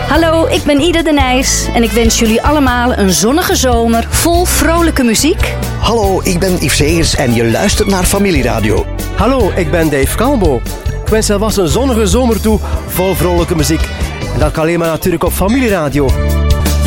Hallo, ik ben Ida de Nijs en ik wens jullie allemaal een zonnige zomer vol vrolijke muziek. Hallo, ik ben Yves Zegers en je luistert naar Familieradio. Hallo, ik ben Dave Calbo. Ik wens alvast een zonnige zomer toe vol vrolijke muziek. En dat kan alleen maar natuurlijk op Familieradio.